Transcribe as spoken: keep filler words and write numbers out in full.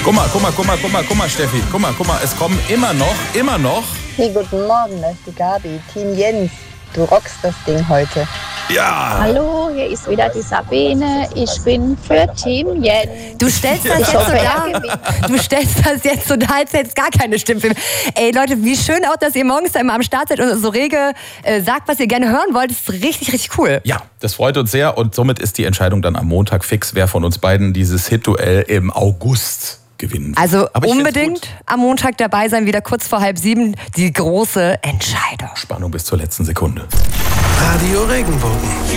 Guck mal, guck mal, guck mal, guck mal, guck mal, Steffi. Guck mal, guck mal, es kommen immer noch, immer noch. Hey, guten Morgen, das ist die Gabi. Team Jens, du rockst das Ding heute. Ja. Hallo, hier ist wieder die Sabine. Ich bin für Team Jens. Du stellst das Ich jetzt so hoffe, er dar. gewinnt. Du stellst das jetzt so dar, als hätte es gar keine Stimmfilme. Ey Leute, wie schön auch, dass ihr morgens da immer am Start seid und so rege äh, sagt, was ihr gerne hören wollt. Das ist richtig, richtig cool. Ja, das freut uns sehr und somit ist die Entscheidung dann am Montag fix, wer von uns beiden dieses Hit-Duell im August gewinnen wird. Also Aber ich find's unbedingt gut. am Montag dabei sein, wieder kurz vor halb sieben, die große Entscheidung. Spannung bis zur letzten Sekunde. Radio Regenbogen.